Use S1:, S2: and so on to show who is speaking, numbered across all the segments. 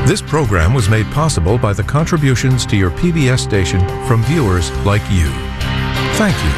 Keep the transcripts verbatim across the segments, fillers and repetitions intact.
S1: This program was made possible by the contributions to your P B S station from viewers like you. Thank you.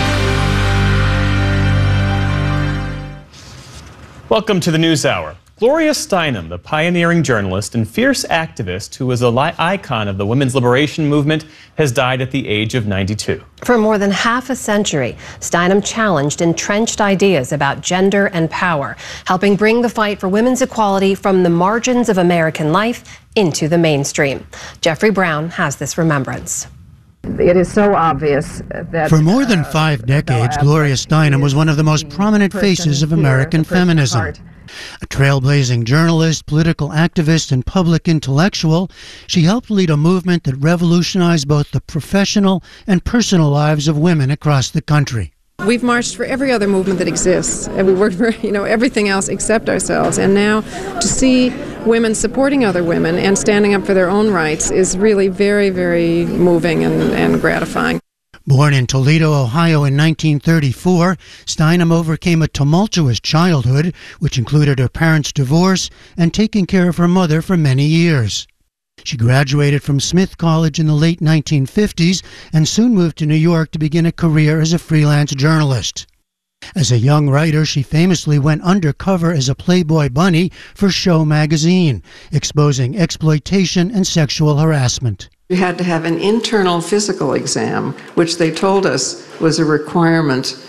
S2: Welcome to the News Hour. Gloria Steinem, the pioneering journalist and fierce activist who was an icon of the women's liberation movement, has died at the age of ninety-two.
S3: For more than half a century, Steinem challenged entrenched ideas about gender and power, helping bring the fight for women's equality from the margins of American life into the mainstream. Jeffrey Brown has this remembrance.
S4: It is so obvious that...
S5: For more than five decades, Gloria Steinem was one of the most prominent faces of American feminism. A trailblazing journalist, political activist, and public intellectual, she helped lead a movement that revolutionized both the professional and personal lives of women across the country.
S6: We've marched for every other movement that exists, and we worked for, you know, everything else except ourselves. And now to see women supporting other women and standing up for their own rights is really very, very moving and, and gratifying.
S5: Born in Toledo, Ohio in nineteen thirty-four, Steinem overcame a tumultuous childhood, which included her parents' divorce and taking care of her mother for many years. She graduated from Smith College in the late nineteen fifties and soon moved to New York to begin a career as a freelance journalist. As a young writer, she famously went undercover as a Playboy bunny for Show magazine, exposing exploitation and sexual harassment.
S7: You had to have an internal physical exam, which they told us was a requirement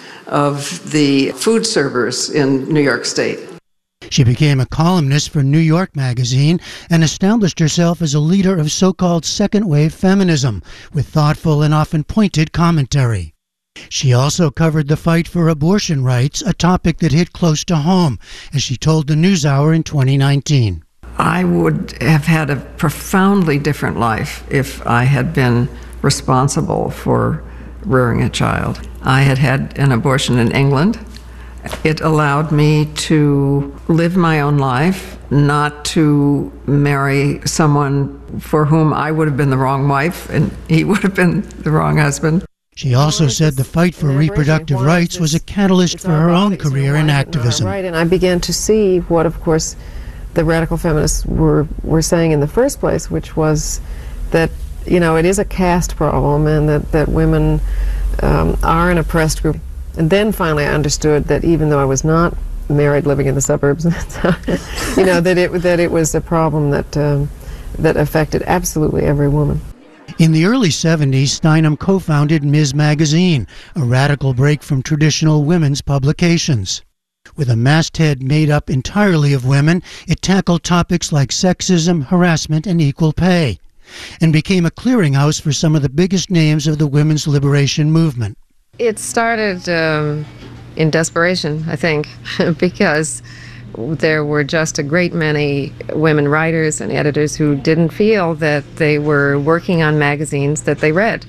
S7: of the food servers in New York State.
S5: She became a columnist for New York Magazine and established herself as a leader of so-called second-wave feminism, with thoughtful and often pointed commentary. She also covered the fight for abortion rights, a topic that hit close to home, as she told the NewsHour in twenty nineteen.
S7: I would have had a profoundly different life if I had been responsible for rearing a child. I had had an abortion in England. It allowed me to live my own life, not to marry someone for whom I would have been the wrong wife and he would have been the wrong husband.
S5: She also said the fight for reproductive rights was a catalyst for her own career in activism.
S6: Right, and I began to see what, of course, the radical feminists were, were saying in the first place, which was that, you know, it is a caste problem and that, that women um, are an oppressed group. And then finally I understood that even though I was not married living in the suburbs, you know, that it, that it was a problem that, um, that affected absolutely every woman.
S5: In the early seventies, Steinem co-founded Miz Magazine, a radical break from traditional women's publications. With a masthead made up entirely of women, it tackled topics like sexism, harassment, and equal pay, and became a clearinghouse for some of the biggest names of the women's liberation movement.
S4: It started um, in desperation, I think, because there were just a great many women writers and editors who didn't feel that they were working on magazines that they read,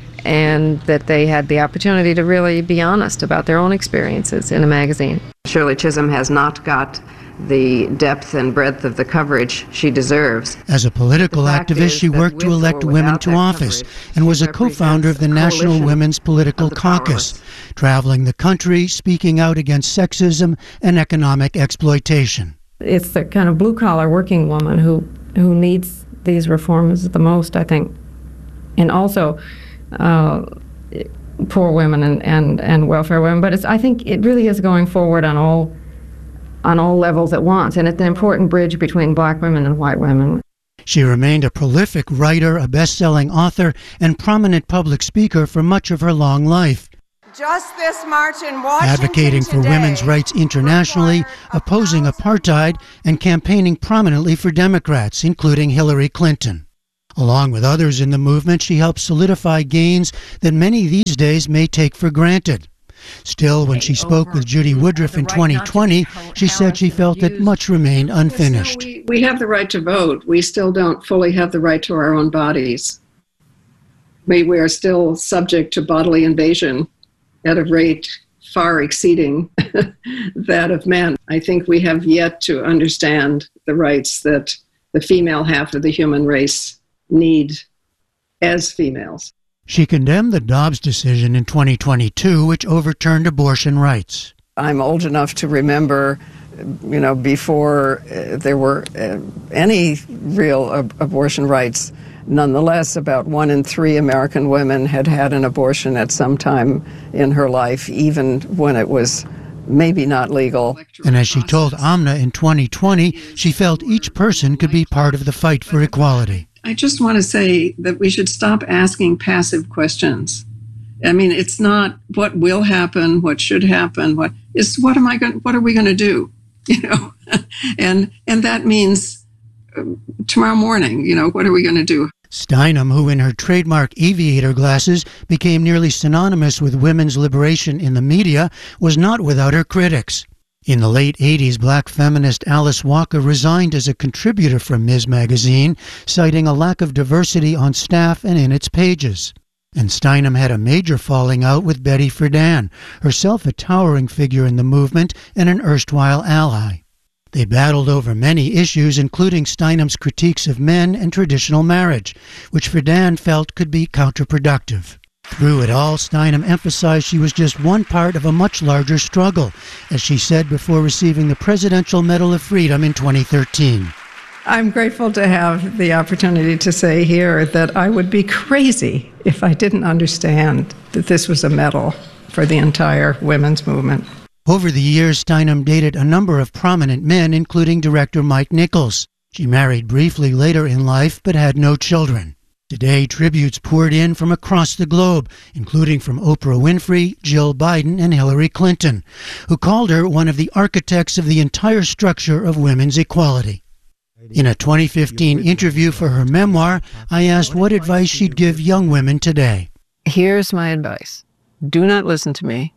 S4: and that they had the opportunity to really be honest about their own experiences in a magazine.
S7: Shirley Chisholm has not got the depth and breadth of the coverage she deserves.
S5: As a political activist, she worked to elect women to office and was a co-founder of the National Women's Political Caucus, traveling the country, speaking out against sexism and economic exploitation.
S6: It's the kind of blue-collar working woman who, who needs these reforms the most, I think. And also, uh, poor women and, and, and welfare women. But it's, I think it really is going forward on all on all levels at once, and it's an important bridge between black women and white women.
S5: She remained a prolific writer, a best-selling author, and prominent public speaker for much of her long life.
S8: Just this march in Washington
S5: advocating for
S8: today,
S5: women's rights internationally, opposing apartheid, and campaigning prominently for Democrats, including Hillary Clinton. Along with others in the movement, she helped solidify gains that many these days may take for granted. Still, when she spoke with Judy Woodruff in twenty twenty, she said she felt that much remained unfinished.
S7: We, we have the right to vote. We still don't fully have the right to our own bodies. We, we are still subject to bodily invasion at a rate far exceeding that of men. I think we have yet to understand the rights that the female half of the human race need as females.
S5: She condemned the Dobbs decision in twenty twenty-two, which overturned abortion rights.
S7: I'm old enough to remember you know, before uh, there were uh, any real ab- abortion rights. Nonetheless, about one in three American women had had an abortion at some time in her life, even when it was maybe not legal.
S5: And as she told Amna in twenty twenty, she felt each person could be part of the fight for equality.
S9: I just want to say that we should stop asking passive questions. I mean, it's not what will happen, what should happen, what is what am I going what are we going to do? You know, and and that means uh, tomorrow morning, you know, what are we going to do?
S5: Steinem, who in her trademark aviator glasses became nearly synonymous with women's liberation in the media, was not without her critics. In the late eighties, black feminist Alice Walker resigned as a contributor from Ms. Magazine, citing a lack of diversity on staff and in its pages. And Steinem had a major falling out with Betty Friedan, herself a towering figure in the movement and an erstwhile ally. They battled over many issues, including Steinem's critiques of men and traditional marriage, which Friedan felt could be counterproductive. Through it all, Steinem emphasized she was just one part of a much larger struggle, as she said before receiving the Presidential Medal of Freedom in twenty thirteen.
S7: I'm grateful to have the opportunity to say here that I would be crazy if I didn't understand that this was a medal for the entire women's movement.
S5: Over the years, Steinem dated a number of prominent men, including director Mike Nichols. She married briefly later in life, but had no children. Today, tributes poured in from across the globe, including from Oprah Winfrey, Jill Biden, and Hillary Clinton, who called her one of the architects of the entire structure of women's equality. In a twenty fifteen interview for her memoir, I asked what advice she'd give young women today.
S7: Here's my advice. Do not listen to me.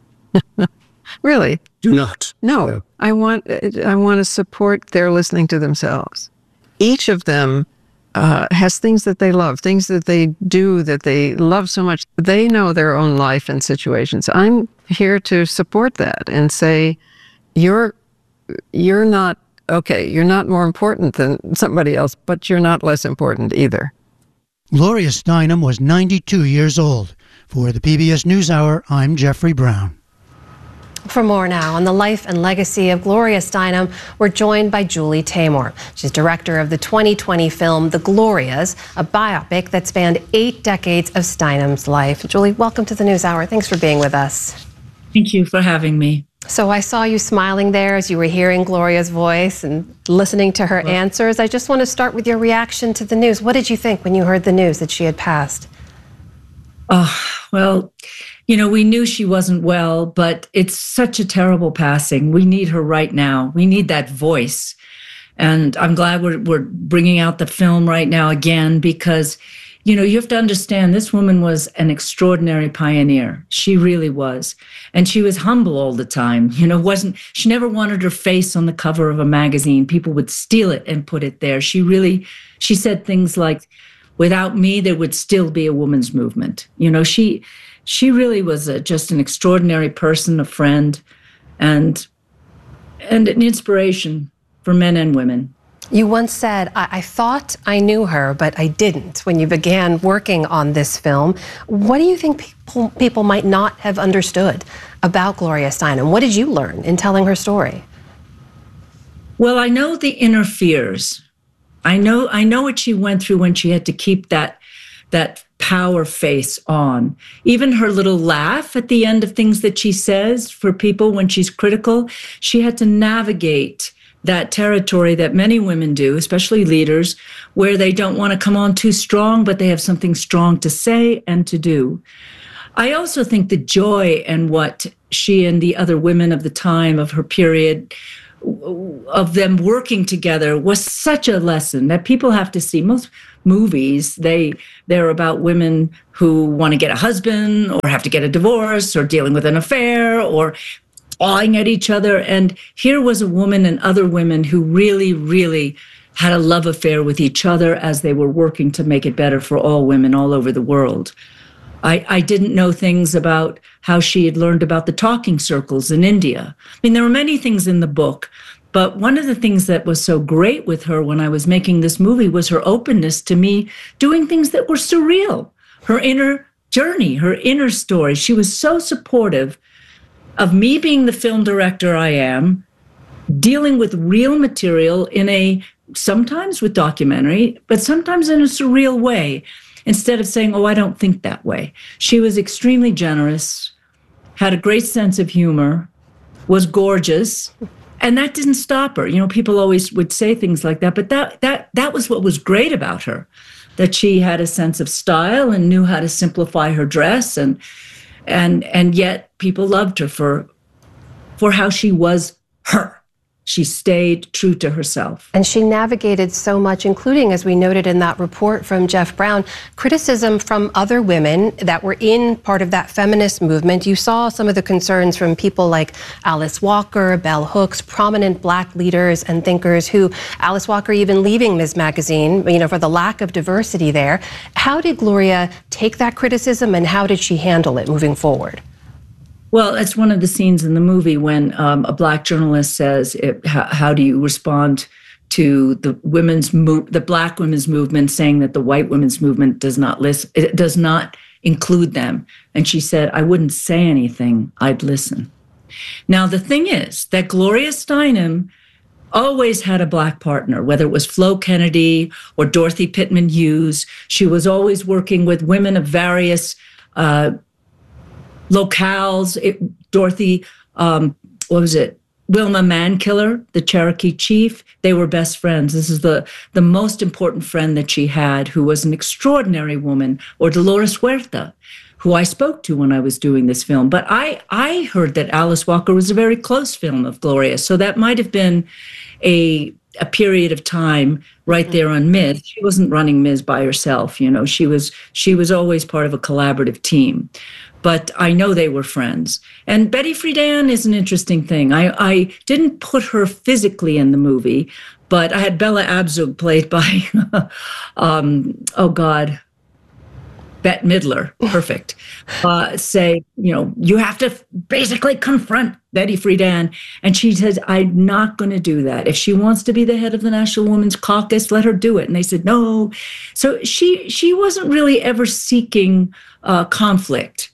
S7: Really?
S10: Do not.
S7: No, I want I want to support their listening to themselves. Each of them uh, has things that they love, things that they do that they love so much. They know their own life and situations. I'm here to support that and say, you're you're not, okay, you're not more important than somebody else, but you're not less important either.
S5: Gloria Steinem was ninety-two years old. For the P B S NewsHour, I'm Jeffrey Brown.
S3: For more now on the life and legacy of Gloria Steinem, we're joined by Julie Taymor. She's director of the twenty twenty film The Glorias, a biopic that spanned eight decades of Steinem's life. Julie, welcome to the NewsHour. Thanks for being with us.
S11: Thank you for having me.
S3: So I saw you smiling there as you were hearing Gloria's voice and listening to her well, answers. I just want to start with your reaction to the news. What did you think when you heard the news that she had passed?
S11: Oh, well, you know, we knew she wasn't well, but it's such a terrible passing. We need her right now. We need that voice. And I'm glad we're, we're bringing out the film right now again because, you know, you have to understand this woman was an extraordinary pioneer. She really was. And she was humble all the time. You know, wasn't, she never wanted her face on the cover of a magazine. People would steal it and put it there. She really, she said things like, without me, there would still be a women's movement. You know, she she really was a, just an extraordinary person, a friend, and and an inspiration for men and women.
S3: You once said, I, I thought I knew her, but I didn't when you began working on this film. What do you think people, people might not have understood about Gloria Steinem? What did you learn in telling her story?
S11: Well, I know the inner fears. I know I know what she went through when she had to keep that that power face on. Even her little laugh at the end of things that she says for people when she's critical, she had to navigate that territory that many women do, especially leaders, where they don't want to come on too strong, but they have something strong to say and to do. I also think the joy and what she and the other women of the time of her period of them working together was such a lesson that people have to see. Most movies, they, they're about women who want to get a husband or have to get a divorce or dealing with an affair or clawing at each other. And here was a woman and other women who really, really had a love affair with each other as they were working to make it better for all women all over the world. I, I didn't know things about how she had learned about the talking circles in India. I mean, there were many things in the book, but one of the things that was so great with her when I was making this movie was her openness to me doing things that were surreal, her inner journey, her inner story. She was so supportive of me being the film director I am, dealing with real material in a, sometimes with documentary, but sometimes in a surreal way, instead of saying, oh, I don't think that way. She was extremely generous, had a great sense of humor, was gorgeous, and that didn't stop her. You know, people always would say things like that, but that that that was what was great about her, that she had a sense of style and knew how to simplify her dress, and and and yet people loved her for for how she was her. She stayed true to herself.
S3: And she navigated so much, including, as we noted in that report from Jeff Brown, criticism from other women that were in part of that feminist movement. You saw some of the concerns from people like Alice Walker, Bell Hooks, prominent Black leaders and thinkers who, Alice Walker even leaving Ms. Magazine, you know, for the lack of diversity there. How did Gloria take that criticism, and how did she handle it moving forward?
S11: Well, it's one of the scenes in the movie when um, a Black journalist says, it, how, how do you respond to the women's mo- the Black women's movement saying that the white women's movement does not listen, it does not include them. And she said, I wouldn't say anything, I'd listen. Now, the thing is that Gloria Steinem always had a Black partner, whether it was Flo Kennedy or Dorothy Pittman Hughes. She was always working with women of various uh locales. It, Dorothy, um, what was it? Wilma Mankiller, the Cherokee chief. They were best friends. This is the, the most important friend that she had, who was an extraordinary woman, or Dolores Huerta, who I spoke to when I was doing this film. But I, I heard that Alice Walker was a very close film of Gloria. So that might have been a, a period of time right there on Miz. She wasn't running Miz by herself. You know, she was, she was always part of a collaborative team. But I know they were friends. And Betty Friedan is an interesting thing. I, I didn't put her physically in the movie, but I had Bella Abzug, played by, um, oh God, Bette Midler, perfect, uh, say, you know, you have to basically confront Betty Friedan. And she says, I'm not going to do that. If she wants to be the head of the National Women's Caucus, let her do it. And they said, no. So she, she wasn't really ever seeking uh, conflict.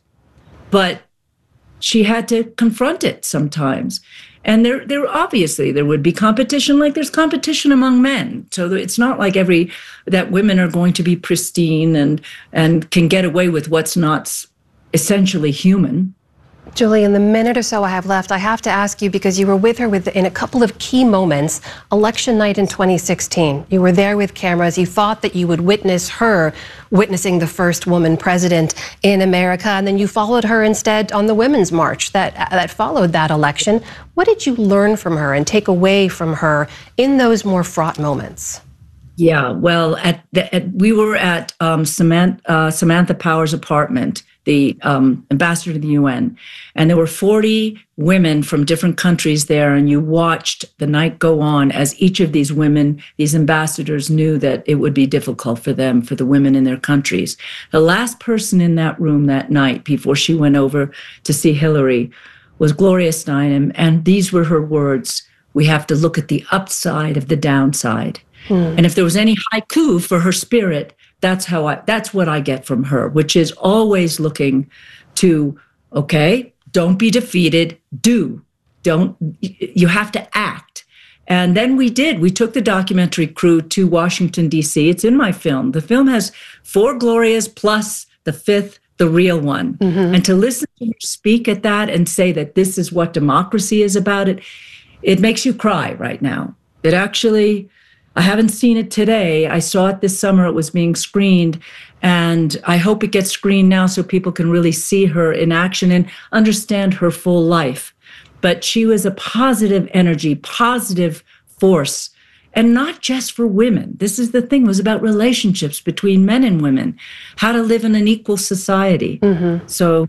S11: But she had to confront it sometimes. And there, there obviously, there would be competition like there's competition among men. So it's not like every, that women are going to be pristine and, and can get away with what's not essentially human.
S3: Julie, in the minute or so I have left, I have to ask you, because you were with her with, in a couple of key moments, election night in twenty sixteen. You were there with cameras. You thought that you would witness her witnessing the first woman president in America, and then you followed her instead on the Women's March that, that followed that election. What did you learn from her and take away from her in those more fraught moments?
S11: Yeah, well, at, the, at we were at um, Samantha, uh, Samantha Power's apartment, the um, ambassador to the U N, and there were forty women from different countries there, and you watched the night go on as each of these women, these ambassadors, knew that it would be difficult for them, for the women in their countries. The last person in that room that night, before she went over to see Hillary, was Gloria Steinem, and these were her words: we have to look at the upside of the downside. Hmm. And if there was any haiku for her spirit, that's how I, that's what I get from her, which is always looking to, okay, don't be defeated, do, don't, you have to act. And then we did, we took the documentary crew to Washington, D C. It's in my film. The film has four Glorias plus the fifth, the real one. Mm-hmm. And to listen to her speak at that and say that this is what democracy is about, it, it makes you cry right now. It actually, I haven't seen it today. I saw it this summer. It was being screened. And I hope it gets screened now so people can really see her in action and understand her full life. But she was a positive energy, positive force, and not just for women. This is the thing, it was about relationships between men and women, how to live in an equal society. Mm-hmm. So,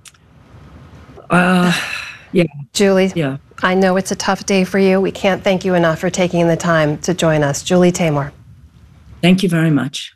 S11: uh, yeah.
S3: Julie.
S11: Yeah.
S3: I know it's a tough day for you. We can't thank you enough for taking the time to join us. Julie Taymor.
S11: Thank you very much.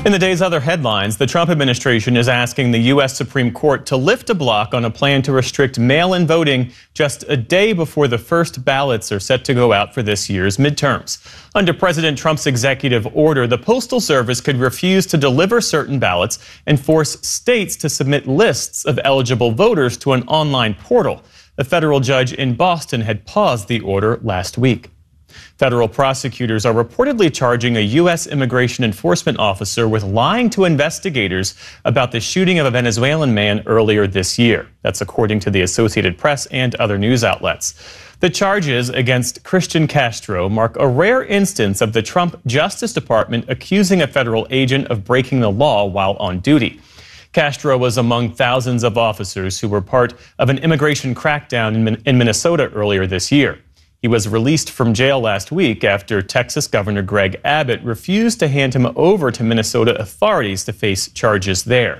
S2: In the day's other headlines, the Trump administration is asking the U S Supreme Court to lift a block on a plan to restrict mail-in voting just a day before the first ballots are set to go out for this year's midterms. Under President Trump's executive order, the Postal Service could refuse to deliver certain ballots and force states to submit lists of eligible voters to an online portal. A federal judge in Boston had paused the order last week. Federal prosecutors are reportedly charging a U S immigration enforcement officer with lying to investigators about the shooting of a Venezuelan man earlier this year. That's according to the Associated Press and other news outlets. The charges against Christian Castro mark a rare instance of the Trump Justice Department accusing a federal agent of breaking the law while on duty. Castro was among thousands of officers who were part of an immigration crackdown in, in Minnesota earlier this year. He was released from jail last week after Texas Governor Greg Abbott refused to hand him over to Minnesota authorities to face charges there.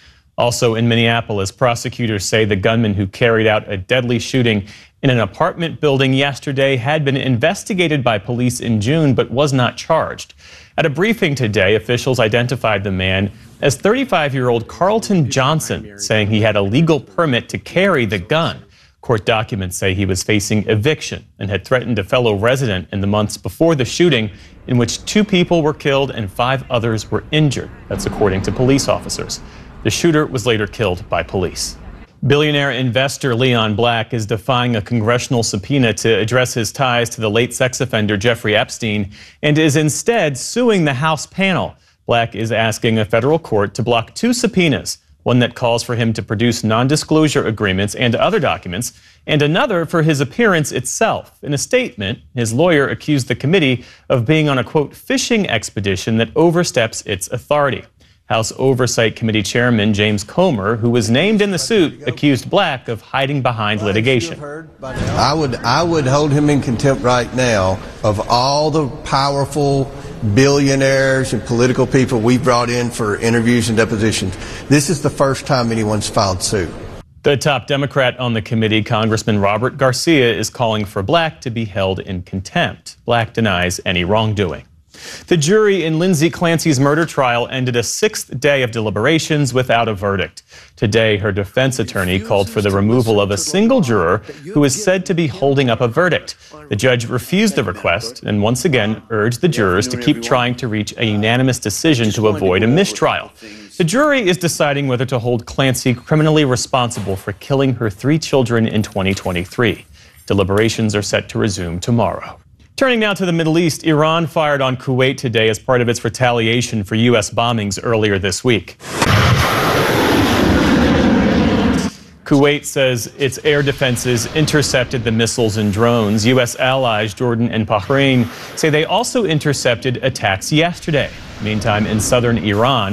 S2: Also in Minneapolis, prosecutors say the gunman who carried out a deadly shooting in an apartment building yesterday had been investigated by police in June but was not charged. At a briefing today, officials identified the man as thirty-five-year-old Carlton Johnson, saying he had a legal permit to carry the gun. Court documents say he was facing eviction and had threatened a fellow resident in the months before the shooting, in which two people were killed and five others were injured. That's according to police officers. The shooter was later killed by police. Billionaire investor Leon Black is defying a congressional subpoena to address his ties to the late sex offender Jeffrey Epstein and is instead suing the House panel. Black is asking a federal court to block two subpoenas, one that calls for him to produce non-disclosure agreements and other documents, and another for his appearance itself. In a statement, his lawyer accused the committee of being on a, quote, fishing expedition that oversteps its authority. House Oversight Committee Chairman James Comer, who was named in the suit, accused Black of hiding behind litigation.
S10: I would, I would hold him in contempt right now of all the powerful billionaires and political people we brought in for interviews and depositions. This is the first time anyone's filed suit.
S2: The top Democrat on the committee, Congressman Robert Garcia, is calling for Black to be held in contempt. Black denies any wrongdoing. The jury in Lindsay Clancy's murder trial ended a sixth day of deliberations without a verdict. Today, her defense attorney called for the removal of a single juror who is said to be holding up a verdict. The judge refused the request and once again urged the jurors to keep trying to reach a unanimous decision to avoid a mistrial. The jury is deciding whether to hold Clancy criminally responsible for killing her three children in twenty twenty-three. Deliberations are set to resume tomorrow. Turning now to the Middle East, Iran fired on Kuwait today as part of its retaliation for U S bombings earlier this week. Kuwait says its air defenses intercepted the missiles and drones. U S allies Jordan and Bahrain say they also intercepted attacks yesterday. Meantime, in southern Iran,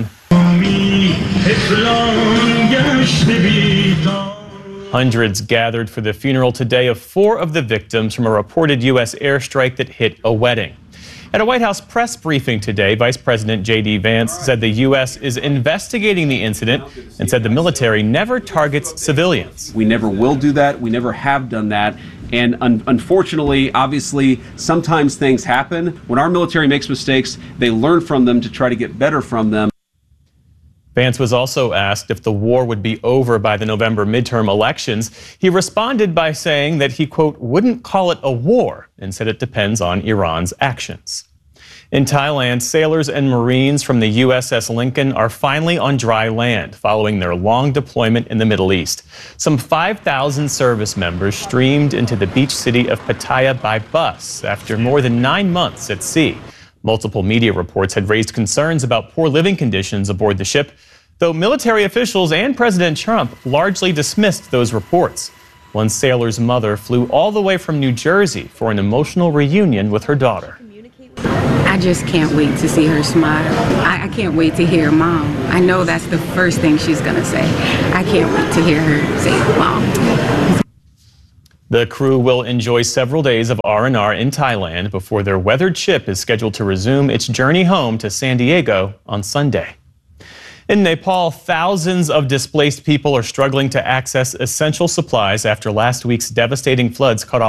S2: hundreds gathered for the funeral today of four of the victims from a reported U S airstrike that hit a wedding. At a White House press briefing today, Vice President J D Vance said the U S is investigating the incident and said the military never targets civilians.
S12: We never will do that. We never have done that. And un- unfortunately, obviously, sometimes things happen. When our military makes mistakes, they learn from them to try to get better from them.
S2: Vance was also asked if the war would be over by the November midterm elections. He responded by saying that he, quote, wouldn't call it a war and said it depends on Iran's actions. In Thailand, sailors and Marines from the U S S Lincoln are finally on dry land following their long deployment in the Middle East. Some five thousand service members streamed into the beach city of Pattaya by bus after more than nine months at sea. Multiple media reports had raised concerns about poor living conditions aboard the ship, though military officials and President Trump largely dismissed those reports. One sailor's mother flew all the way from New Jersey for an emotional reunion with her daughter.
S13: I just can't wait to see her smile. I, I can't wait to hear Mom. I know that's the first thing she's going to say. I can't wait to hear her say Mom.
S2: The crew will enjoy several days of R and R in Thailand before their weathered ship is scheduled to resume its journey home to San Diego on Sunday. In Nepal, thousands of displaced people are struggling to access essential supplies after last week's devastating floods cut off